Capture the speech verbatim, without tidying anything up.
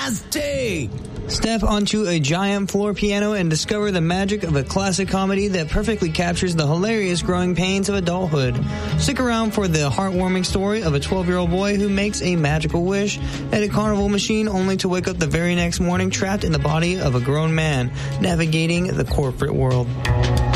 nasty! Step onto a giant floor piano and discover the magic of a classic comedy that perfectly captures the hilarious growing pains of adulthood. Stick around for the heartwarming story of a twelve-year-old boy who makes a magical wish at a carnival machine only to wake up the very next morning trapped in the body of a grown man navigating the corporate world.